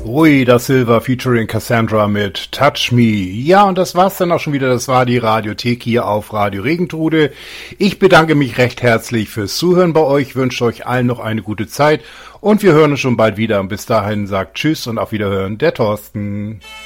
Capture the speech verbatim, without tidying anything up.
Rui da Silva featuring Cassandra mit Touch Me. Ja, und das war's dann auch schon wieder. Das war die Radiothek hier auf Radio Regentrude. Ich bedanke mich recht herzlich fürs Zuhören bei euch, wünsche euch allen noch eine gute Zeit und wir hören uns schon bald wieder. Und bis dahin sagt Tschüss und auf Wiederhören, der Thorsten.